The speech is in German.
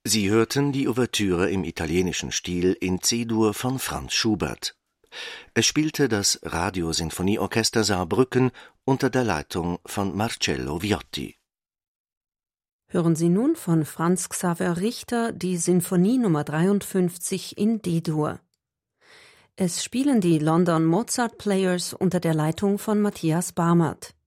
Sie hörten die Ouvertüre im italienischen Stil in C-Dur von Franz Schubert. Es spielte das Radiosinfonieorchester Saarbrücken unter der Leitung von Marcello Viotti. Hören Sie nun von Franz Xaver Richter die Sinfonie Nummer 53 in D-Dur. Es spielen die London Mozart Players unter der Leitung von Matthias Barmert.